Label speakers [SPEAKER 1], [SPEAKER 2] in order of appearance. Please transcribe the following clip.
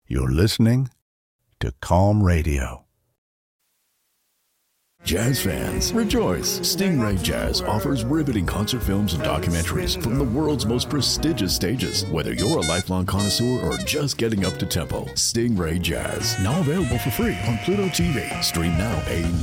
[SPEAKER 1] You're listening to Calm Radio.
[SPEAKER 2] Jazz fans, rejoice! Stingray Jazz offers riveting concert films and documentaries from the world's most prestigious stages. Whether you're a lifelong connoisseur or just getting up to tempo, Stingray Jazz, now available for free on Pluto TV. Stream now,